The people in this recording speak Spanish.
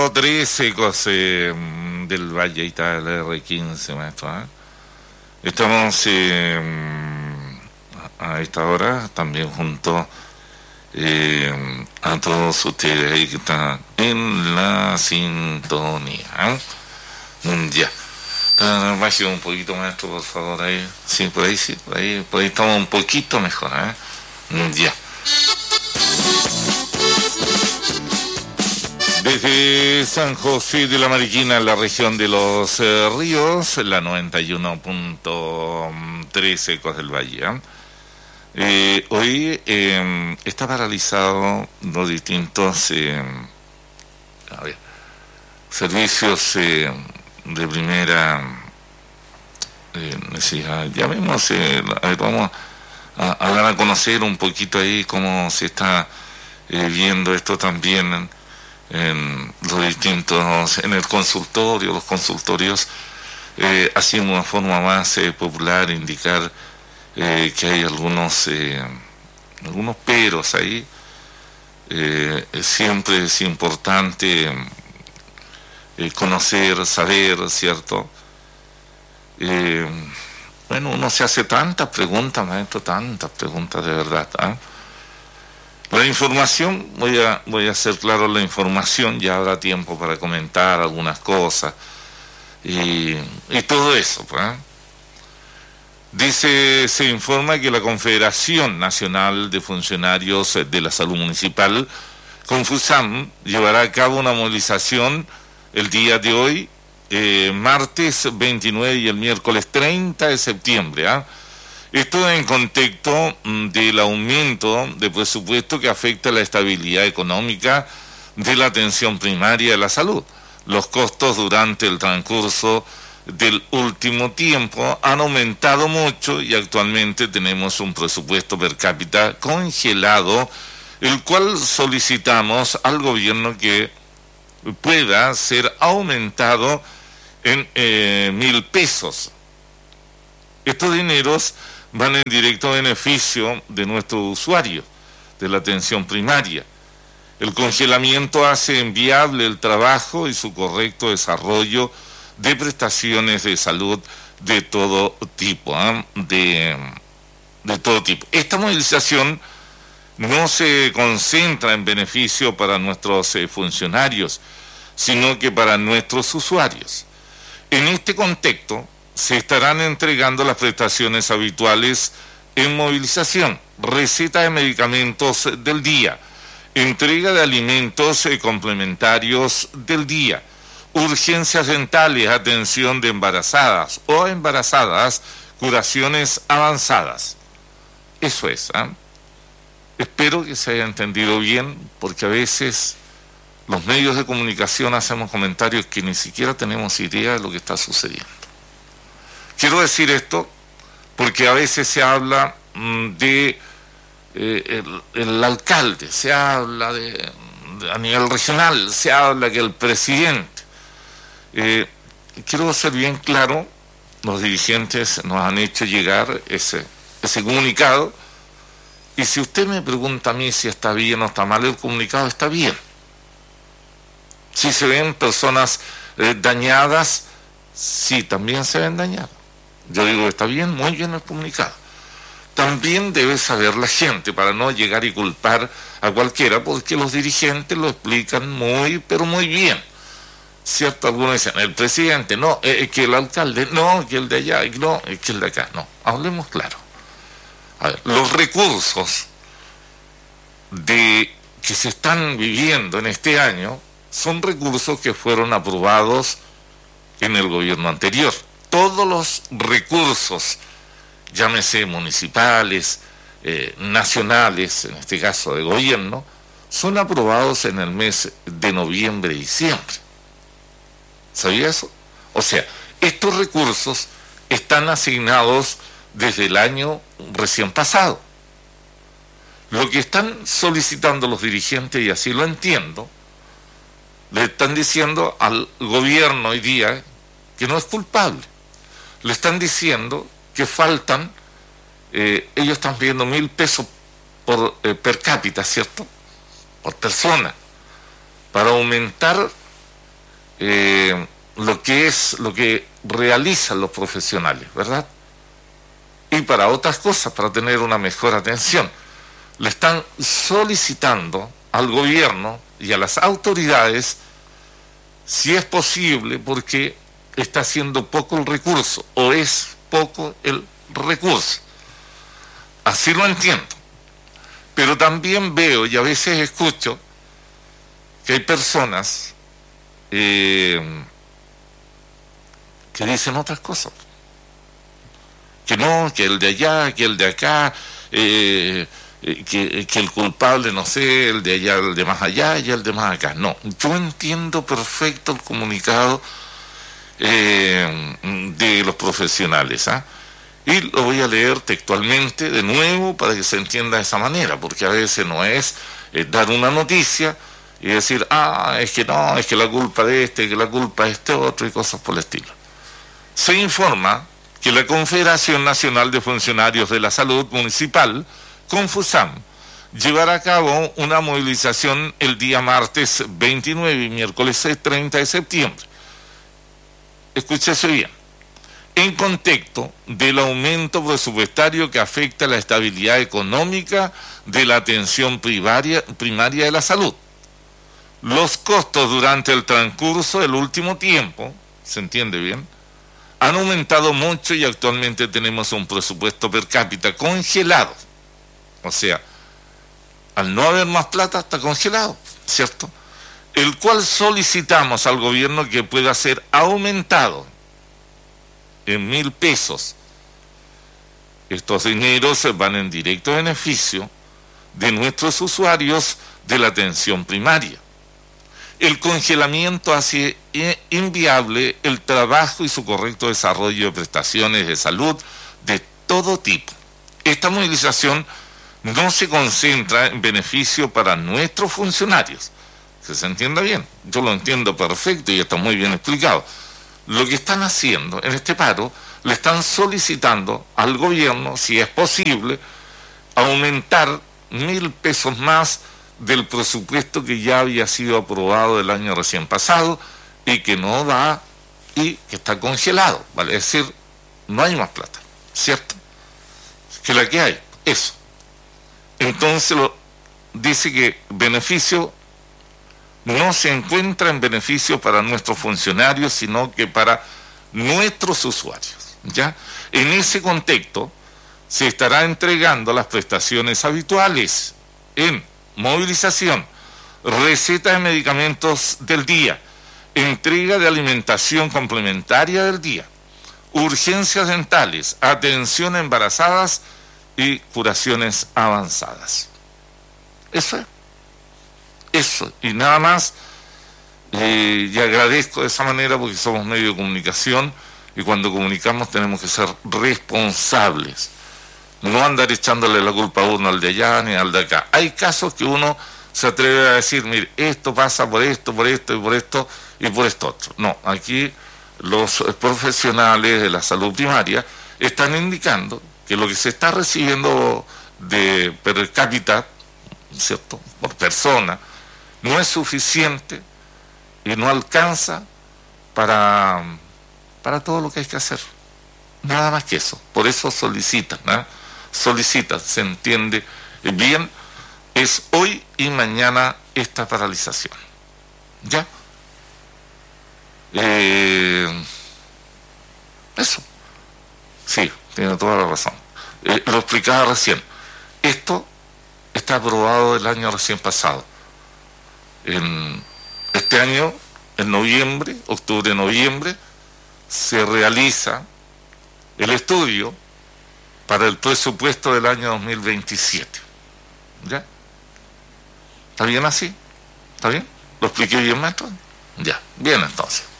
Tres ecos del Valle, ahí está el R15, maestro. Estamos a esta hora también junto a todos ustedes ahí que están en la sintonía. Ya. Baje un poquito, maestro, por favor, ahí. Sí, por ahí sí, por ahí estamos un poquito mejor, Ya. Desde San José de la Mariquina, la región de los ríos, la 91.3 Ecos del Valle. Hoy está paralizado los distintos servicios de primera necesidad. Llamémoslo, vamos a dar a conocer un poquito ahí cómo se está viendo esto también en los distintos, en el consultorio, los consultorios, así de una forma más popular, indicar que hay algunos peros ahí. Siempre es importante conocer, saber, ¿cierto? Bueno, uno se hace tantas preguntas, maestro, tantas preguntas de verdad, La información, voy a hacer claro la información, ya habrá tiempo para comentar algunas cosas y todo eso, pues. Se informa que la Confederación Nacional de Funcionarios de la Salud Municipal, Confusam, llevará a cabo una movilización el día de hoy, martes 29 y el miércoles 30 de septiembre, Esto en contexto del aumento de presupuesto que afecta la estabilidad económica de la atención primaria de la salud. Los costos durante el transcurso del último tiempo han aumentado mucho y actualmente tenemos un presupuesto per cápita congelado, el cual solicitamos al gobierno que pueda ser aumentado en 1.000 pesos. Estos dineros van en directo beneficio de nuestros usuarios de la atención primaria. El congelamiento hace inviable el trabajo y su correcto desarrollo de prestaciones de salud de todo tipo, de todo tipo. Esta movilización no se concentra en beneficio para nuestros funcionarios, sino que para nuestros usuarios. En este contexto, se estarán entregando las prestaciones habituales en movilización, receta de medicamentos del día, entrega de alimentos complementarios del día, urgencias dentales, atención de embarazadas o embarazadas, curaciones avanzadas. Eso es. Espero que se haya entendido bien, porque a veces los medios de comunicación hacemos comentarios que ni siquiera tenemos idea de lo que está sucediendo. Quiero decir esto porque a veces se habla de el alcalde, se habla a nivel regional, se habla que el presidente. Quiero ser bien claro, los dirigentes nos han hecho llegar ese comunicado, y si usted me pregunta a mí si está bien o está mal el comunicado, está bien. Si se ven personas dañadas, sí, también se ven dañadas. Yo digo, está bien, muy bien el comunicado. También debe saber la gente, para no llegar y culpar a cualquiera, porque los dirigentes lo explican muy, pero muy bien. ¿Cierto? Algunos dicen, el presidente, no, es que el alcalde, no, que el de allá, no, es que el de acá, no. Hablemos claro. A ver, los recursos que se están viviendo en este año son recursos que fueron aprobados en el gobierno anterior. Todos los recursos, llámese municipales, nacionales, en este caso de gobierno, son aprobados en el mes de noviembre y diciembre. ¿Sabía eso? O sea, estos recursos están asignados desde el año recién pasado. Lo que están solicitando los dirigentes, y así lo entiendo, le están diciendo al gobierno hoy día que no es culpable. Le están diciendo que faltan, ellos están pidiendo 1.000 pesos per cápita, ¿cierto? Por persona, para aumentar lo que realizan los profesionales, ¿verdad? Y para otras cosas, para tener una mejor atención. Le están solicitando al gobierno y a las autoridades si es posible, porque está siendo poco el recurso, o es poco el recurso. Así lo entiendo. Pero también veo y a veces escucho que hay personas que dicen otras cosas. Que no, que el de allá, que el de acá, que el culpable, no sé, el de allá, el de más allá y el de más acá. No, yo entiendo perfecto el comunicado de los profesionales, ¿ah? Y lo voy a leer textualmente de nuevo para que se entienda de esa manera, porque a veces no es dar una noticia y decir, es que no, es que la culpa de este, que la culpa de este otro y cosas por el estilo. Se informa que la Confederación Nacional de Funcionarios de la Salud Municipal, Confusam, llevará a cabo una movilización el día martes 29 y miércoles 30 de septiembre. Escúchese bien. En contexto del aumento presupuestario que afecta la estabilidad económica de la atención primaria de la salud. Los costos durante el transcurso del último tiempo, ¿se entiende bien?, han aumentado mucho y actualmente tenemos un presupuesto per cápita congelado. O sea, al no haber más plata está congelado, ¿cierto? El cual solicitamos al gobierno que pueda ser aumentado en 1.000 pesos. Estos dineros van en directo beneficio de nuestros usuarios de la atención primaria. El congelamiento hace inviable el trabajo y su correcto desarrollo de prestaciones de salud de todo tipo. Esta movilización no se concentra en beneficio para nuestros funcionarios. Que se entienda bien, yo lo entiendo perfecto y está muy bien explicado. Lo que están haciendo en este paro, le están solicitando al gobierno, si es posible, aumentar 1.000 pesos más del presupuesto que ya había sido aprobado el año recién pasado y que no da y que está congelado, ¿vale? Es decir, no hay más plata, ¿cierto? Que la que hay, eso. Entonces dice que beneficio no se encuentra en beneficio para nuestros funcionarios, sino que para nuestros usuarios, ¿ya? En ese contexto se estará entregando las prestaciones habituales en movilización, receta de medicamentos del día, entrega de alimentación complementaria del día, urgencias dentales, atención a embarazadas y curaciones avanzadas. Eso es. Eso, y nada más. Y agradezco de esa manera porque somos medio de comunicación y cuando comunicamos tenemos que ser responsables. No andar echándole la culpa a uno al de allá ni al de acá. Hay casos que uno se atreve a decir, mire, esto pasa por esto, por esto y por esto y por esto otro. No, aquí los profesionales de la salud primaria están indicando que lo que se está recibiendo de per cápita, ¿cierto?, por persona, no es suficiente y no alcanza para todo lo que hay que hacer. Nada más que eso. Por eso solicitan, ¿eh? Solicitan, se entiende bien, es hoy y mañana esta paralización. ¿Ya? Eso. Sí, tiene toda la razón. Lo explicaba recién. Esto está aprobado el año recién pasado. En este año, en noviembre, octubre-noviembre, se realiza el estudio para el presupuesto del año 2027. ¿Ya? ¿Está bien así? ¿Está bien? ¿Lo expliqué bien, maestro? Ya, bien entonces.